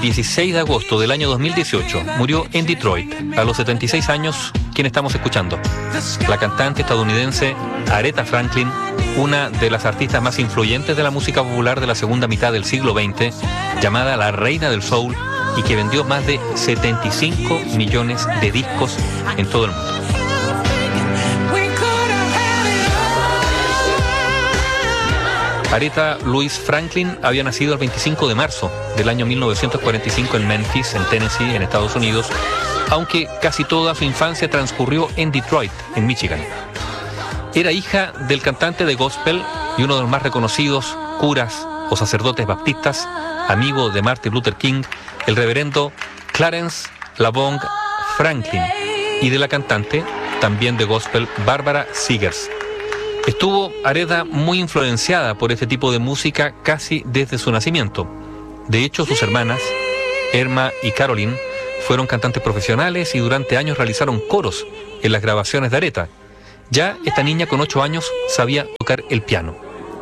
16 de agosto del año 2018 murió en Detroit, a los 76 años, quien estamos escuchando. La cantante estadounidense Aretha Franklin, una de las artistas más influyentes de la música popular de la segunda mitad del siglo XX, llamada la reina del soul, y que vendió más de 75 millones de discos en todo el mundo. Aretha Louise Franklin había nacido el 25 de marzo del año 1945 en Memphis, en Tennessee, en Estados Unidos, aunque casi toda su infancia transcurrió en Detroit, en Michigan. Era hija del cantante de gospel y uno de los más reconocidos curas o sacerdotes baptistas, amigo de Martin Luther King, el reverendo Clarence LaVong Franklin, y de la cantante, también de gospel, Barbara Seegers. Estuvo Aretha muy influenciada por este tipo de música casi desde su nacimiento. De hecho, sus hermanas, Irma y Caroline, fueron cantantes profesionales y durante años realizaron coros en las grabaciones de Aretha. Ya esta niña con 8 años sabía tocar el piano.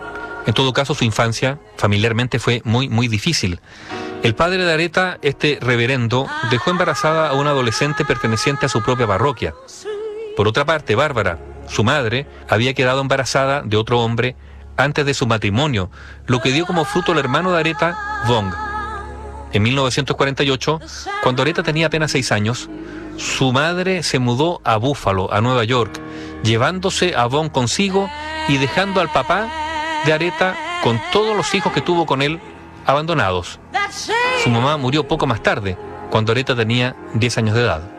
En todo caso, su infancia familiarmente fue muy difícil. El padre de Aretha, este reverendo, dejó embarazada a una adolescente perteneciente a su propia parroquia. Por otra parte, Bárbara, su madre, había quedado embarazada de otro hombre antes de su matrimonio, lo que dio como fruto el hermano de Aretha, Vong. En 1948, cuando Aretha tenía apenas 6 años, su madre se mudó a Buffalo, a Nueva York, llevándose a Vong consigo y dejando al papá de Aretha con todos los hijos que tuvo con él abandonados. Su mamá murió poco más tarde, cuando Aretha tenía 10 años de edad.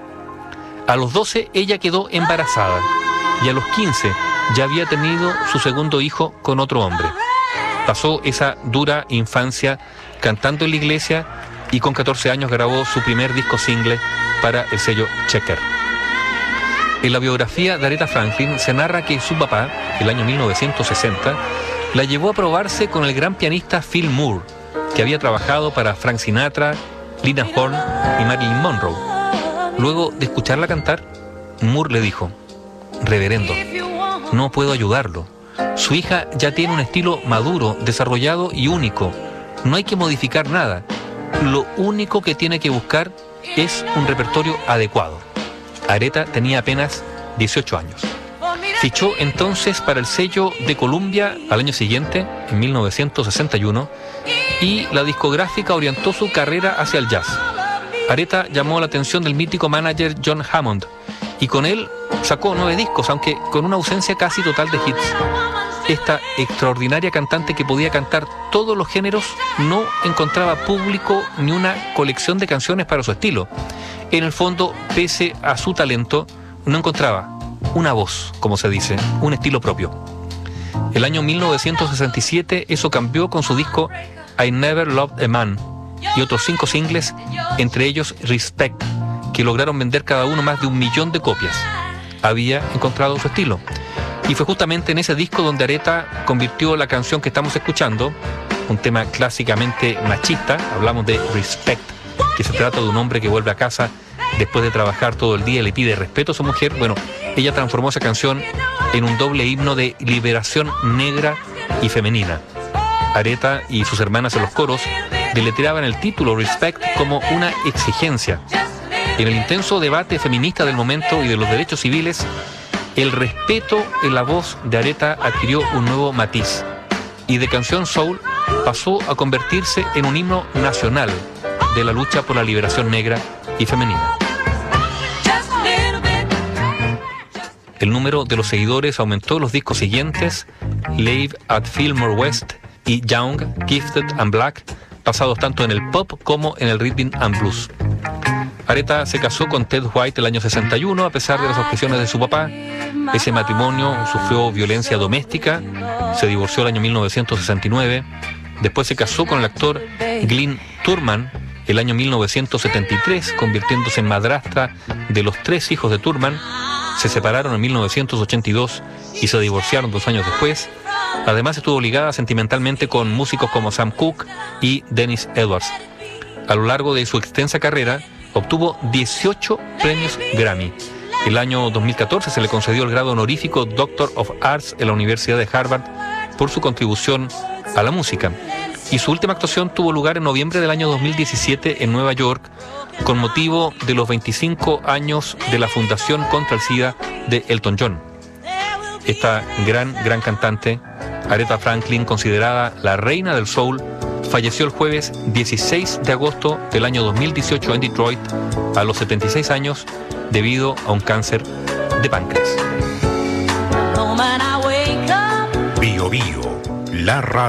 A los 12 ella quedó embarazada y a los 15 ya había tenido su segundo hijo con otro hombre. Pasó esa dura infancia cantando en la iglesia y con 14 años grabó su primer disco single para el sello Checker. En la biografía de Aretha Franklin se narra que su papá, el año 1960, la llevó a probarse con el gran pianista Phil Moore, que había trabajado para Frank Sinatra, Lina Horne y Marilyn Monroe. Luego de escucharla cantar, Moore le dijo: «Reverendo, no puedo ayudarlo. Su hija ya tiene un estilo maduro, desarrollado y único. No hay que modificar nada. Lo único que tiene que buscar es un repertorio adecuado». Aretha tenía apenas 18 años. Fichó entonces para el sello de Columbia al año siguiente, en 1961, y la discográfica orientó su carrera hacia el jazz. Aretha llamó la atención del mítico manager John Hammond, y con él sacó 9 discos, aunque con una ausencia casi total de hits. Esta extraordinaria cantante, que podía cantar todos los géneros, no encontraba público ni una colección de canciones para su estilo. En el fondo, pese a su talento, no encontraba una voz, como se dice, un estilo propio. El año 1967 eso cambió con su disco I Never Loved a Man y otros 5 singles, entre ellos Respect, que lograron vender cada uno más de 1 millón de copias. Había encontrado su estilo. Y fue justamente en ese disco donde Aretha convirtió la canción que estamos escuchando, un tema clásicamente machista, hablamos de Respect, que se trata de un hombre que vuelve a casa después de trabajar todo el día y le pide respeto a su mujer. Bueno, ella transformó esa canción en un doble himno de liberación negra y femenina. Aretha y sus hermanas en los coros deletreaban el título Respect como una exigencia. En el intenso debate feminista del momento y de los derechos civiles, el respeto en la voz de Aretha adquirió un nuevo matiz y de canción soul pasó a convertirse en un himno nacional de la lucha por la liberación negra y femenina. El número de los seguidores aumentó en los discos siguientes, Live at Fillmore West y Young, Gifted and Black, basados tanto en el pop como en el rhythm and blues. Aretha se casó con Ted White el año 61, a pesar de las objeciones de su papá. Ese matrimonio sufrió violencia doméstica, se divorció el año 1969, después se casó con el actor Glyn Turman el año 1973, convirtiéndose en madrastra de los 3 hijos de Turman. Se separaron en 1982 y se divorciaron 2 años después. Además estuvo ligada sentimentalmente con músicos como Sam Cooke y Dennis Edwards. A lo largo de su extensa carrera obtuvo 18 premios Grammy. El año 2014 se le concedió el grado honorífico Doctor of Arts en la Universidad de Harvard por su contribución a la música. y su última actuación tuvo lugar en noviembre del año 2017 en Nueva York con motivo de los 25 años de la Fundación contra el SIDA de Elton John. Esta gran cantante, Aretha Franklin, considerada la reina del soul, falleció el jueves 16 de agosto del año 2018 en Detroit a los 76 años debido a un cáncer de páncreas. Bio Bio, la radio.